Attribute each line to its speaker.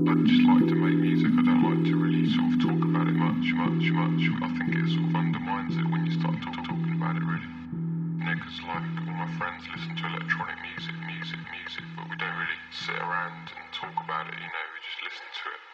Speaker 1: I just like to make music. I don't like to really sort of talk about it much. I think it sort of undermines it when you start talking about it, really. You know, because like all my friends listen to electronic music, but we don't really sit around and talk about it, you know.